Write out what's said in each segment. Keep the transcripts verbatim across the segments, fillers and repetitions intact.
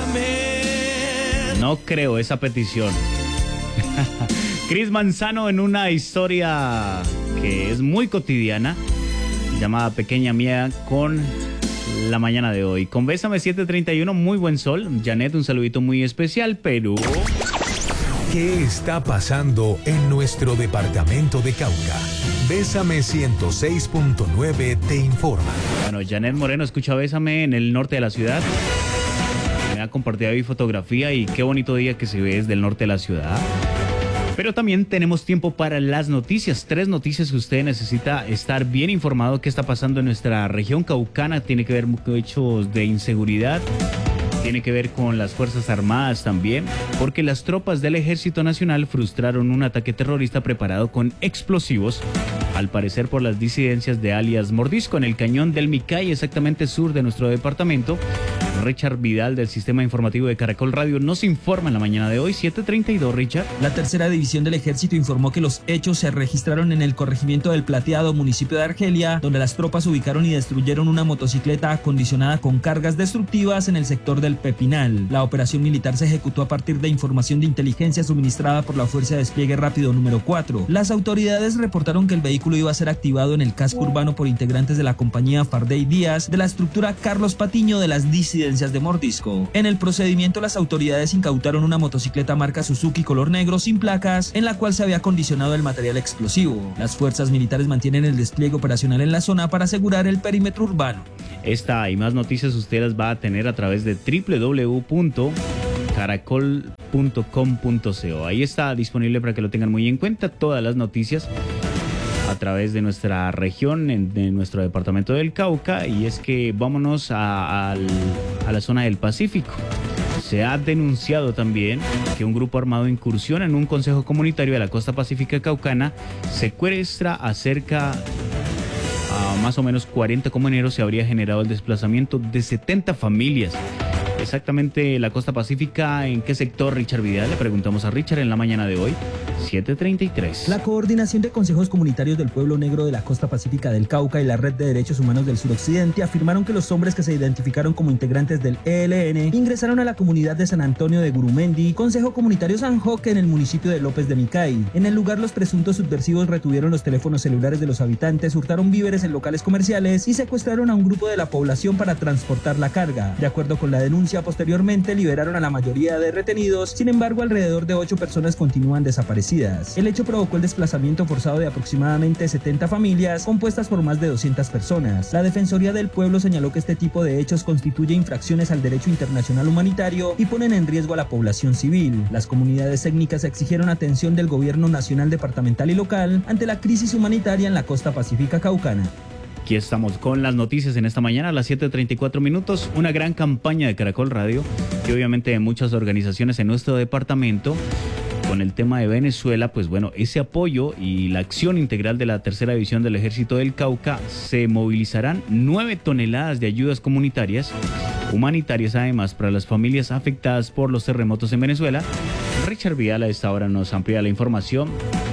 No creo esa petición. Cris Manzano en una historia que es muy cotidiana, llamada Pequeña Mía, con la mañana de hoy. Con Bésame siete treinta y uno, muy buen sol. Janet, un saludito muy especial, Perú. ¿Qué está pasando en nuestro departamento de Cauca? Bésame ciento seis punto nueve te informa. Bueno, Janet Moreno escucha Bésame en el norte de la ciudad. Me ha compartido ahí fotografía y qué bonito día que se ve desde el norte de la ciudad. Pero también tenemos tiempo para las noticias. Tres noticias que usted necesita estar bien informado qué está pasando en nuestra región caucana. Tiene que ver con hechos de inseguridad. Tiene que ver con las Fuerzas Armadas también, porque las tropas del Ejército Nacional frustraron un ataque terrorista preparado con explosivos, al parecer por las disidencias de alias Mordisco, en el cañón del Micay, exactamente sur de nuestro departamento. Richard Vidal, del Sistema Informativo de Caracol Radio, nos informa en la mañana de hoy, siete treinta y dos, Richard. La tercera división del Ejército informó que los hechos se registraron en el corregimiento del Plateado, municipio de Argelia, donde las tropas ubicaron y destruyeron una motocicleta acondicionada con cargas destructivas en el sector del Pepinal. La operación militar se ejecutó a partir de información de inteligencia suministrada por la Fuerza de Despliegue Rápido número cuatro. Las autoridades reportaron que el vehículo iba a ser activado en el casco urbano por integrantes de la compañía Fardey Díaz de la estructura Carlos Patiño de las disidencias de Mordisco. En el procedimiento, las autoridades incautaron una motocicleta marca Suzuki color negro sin placas, en la cual se había acondicionado el material explosivo. Las fuerzas militares mantienen el despliegue operacional en la zona para asegurar el perímetro urbano. Esta y más noticias usted las va a tener a través de doble u doble u doble u punto caracol punto com punto co. Ahí está disponible para que lo tengan muy en cuenta todas las noticias a través de nuestra región, en, de nuestro departamento del Cauca. Y es que vámonos a, a, a la zona del Pacífico. Se ha denunciado también que un grupo armado incursiona en un consejo comunitario de la costa pacífica caucana, secuestra a cerca a más o menos cuarenta comuneros. Se habría generado el desplazamiento de setenta familias. Exactamente la costa pacífica, ¿en qué sector, Richard Vidal? Le preguntamos a Richard en la mañana de hoy, siete treinta y tres. La Coordinación de Consejos Comunitarios del Pueblo Negro de la Costa Pacífica del Cauca y la Red de Derechos Humanos del Suroccidente afirmaron que los hombres que se identificaron como integrantes del E L N ingresaron a la comunidad de San Antonio de Gurumendi, Consejo Comunitario San Joque, en el municipio de López de Micay. En el lugar, los presuntos subversivos retuvieron los teléfonos celulares de los habitantes, hurtaron víveres en locales comerciales y secuestraron a un grupo de la población para transportar la carga. De acuerdo con la denuncia, posteriormente liberaron a la mayoría de retenidos. Sin embargo, alrededor de ocho personas continúan desaparecidas. El hecho provocó el desplazamiento forzado de aproximadamente setenta familias, compuestas por más de doscientas personas. La Defensoría del Pueblo señaló que este tipo de hechos constituye infracciones al derecho internacional humanitario y ponen en riesgo a la población civil. Las comunidades étnicas exigieron atención del gobierno nacional, departamental y local ante la crisis humanitaria en la costa pacífica caucana. Aquí estamos con las noticias en esta mañana a las siete treinta y cuatro minutos. Una gran campaña de Caracol Radio y obviamente de muchas organizaciones en nuestro departamento con el tema de Venezuela. Pues bueno, ese apoyo y la acción integral de la tercera división del Ejército del Cauca, se movilizarán nueve toneladas de ayudas comunitarias, humanitarias además, para las familias afectadas por los terremotos en Venezuela. Richard Vidal a esta hora nos amplía la información.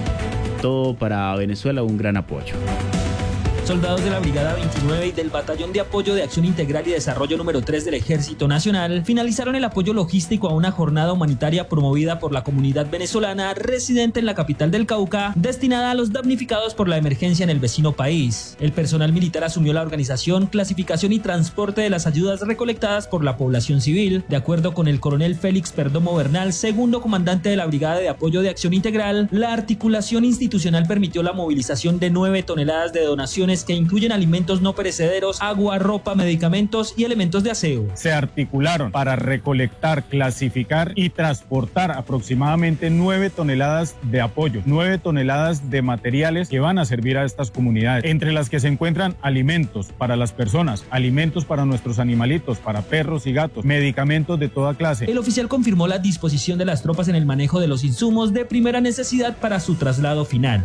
Todo para Venezuela, un gran apoyo. Soldados de la Brigada veintinueve y del Batallón de Apoyo de Acción Integral y Desarrollo número tres del Ejército Nacional finalizaron el apoyo logístico a una jornada humanitaria promovida por la comunidad venezolana residente en la capital del Cauca, destinada a los damnificados por la emergencia en el vecino país. El personal militar asumió la organización, clasificación y transporte de las ayudas recolectadas por la población civil. De acuerdo con el coronel Félix Perdomo Bernal, segundo comandante de la Brigada de Apoyo de Acción Integral, la articulación institucional permitió la movilización de nueve toneladas de donaciones que incluyen alimentos no perecederos, agua, ropa, medicamentos y elementos de aseo. Se articularon para recolectar, clasificar y transportar aproximadamente nueve toneladas de apoyo, nueve toneladas de materiales que van a servir a estas comunidades, entre las que se encuentran alimentos para las personas, alimentos para nuestros animalitos, para perros y gatos, medicamentos de toda clase. El oficial confirmó la disposición de las tropas en el manejo de los insumos de primera necesidad para su traslado final.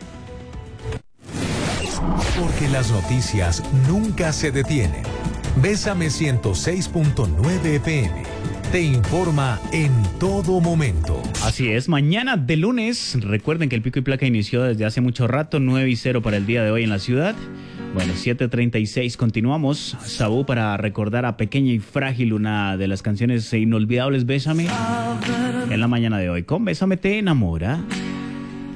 Porque las noticias nunca se detienen. Bésame ciento seis punto nueve F M. te informa en todo momento. Así es, mañana de lunes, recuerden que el pico y placa inició desde hace mucho rato, nueve y cero para el día de hoy en la ciudad. Bueno, siete treinta y seis, continuamos. Sabú para recordar a Pequeña y Frágil, una de las canciones inolvidables, Bésame, en la mañana de hoy. Con Bésame te enamora.